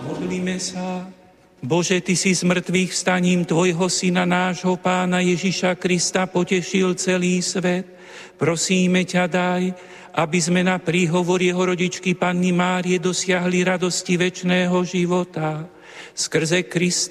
Modlíme sa. Bože, Ty si s mŕtvych vstaním Tvojho Syna, nášho Pána Ježiša Krista, potešil celý svet. Prosíme ťa, daj, aby sme na príhovor jeho rodičky Panny Márie dosiahli radosti večného života. Skrze Krista